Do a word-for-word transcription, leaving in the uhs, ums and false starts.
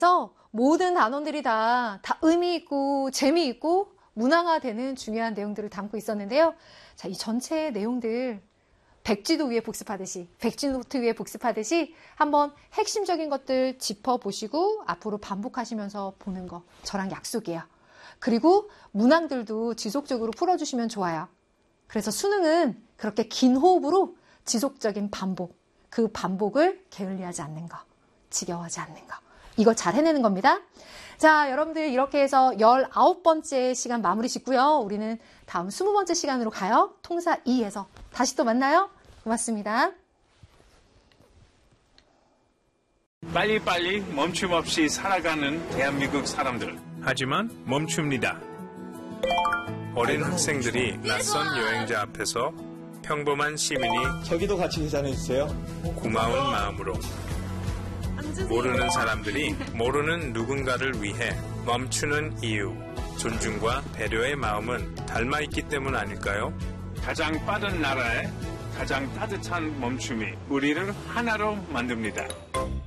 그래서 모든 단원들이 다, 다 의미 있고 재미있고 문항화되는 중요한 내용들을 담고 있었는데요. 자, 이 전체 내용들 백지도 위에 복습하듯이, 백지노트 위에 복습하듯이 한번 핵심적인 것들 짚어보시고 앞으로 반복하시면서 보는 거 저랑 약속이에요. 그리고 문항들도 지속적으로 풀어주시면 좋아요. 그래서 수능은 그렇게 긴 호흡으로 지속적인 반복, 그 반복을 게을리하지 않는 거, 지겨워하지 않는 거, 이거 잘 해내는 겁니다. 자, 여러분들 이렇게 해서 열아홉 번째 시간 마무리 짓고요. 우리는 다음 이십 번째 시간으로 가요. 통사 이에서 다시 또 만나요. 고맙습니다. 빨리빨리 멈춤 없이 살아가는 대한민국 사람들. 하지만 멈춥니다. 어린 학생들이 낯선 여행자 앞에서 평범한 시민이 저기도 같이 계산해주세요. 고마운 마음으로 모르는 사람들이 모르는 누군가를 위해 멈추는 이유, 존중과 배려의 마음은 닮아있기 때문 아닐까요? 가장 빠른 나라에 가장 따뜻한 멈춤이 우리를 하나로 만듭니다.